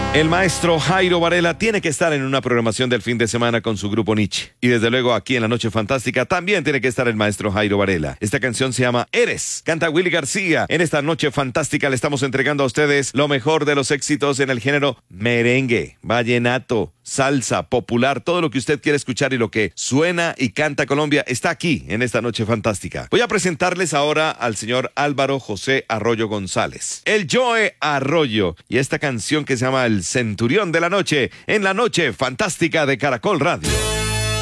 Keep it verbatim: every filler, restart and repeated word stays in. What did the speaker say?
El maestro Jairo Varela tiene que estar en una programación del fin de semana con su grupo Nietzsche. Y desde luego aquí en La Noche Fantástica también tiene que estar el maestro Jairo Varela. Esta canción se llama Eres. Canta Willy García. En esta Noche Fantástica le estamos entregando a ustedes lo mejor de los éxitos en el género merengue, vallenato, salsa, popular, todo lo que usted quiere escuchar y lo que suena y canta Colombia está aquí en esta Noche Fantástica. Voy a presentarles ahora al señor Álvaro José Arroyo González, el Joe Arroyo, y esta canción que se llama El Centurión de la Noche en La Noche Fantástica de Caracol Radio.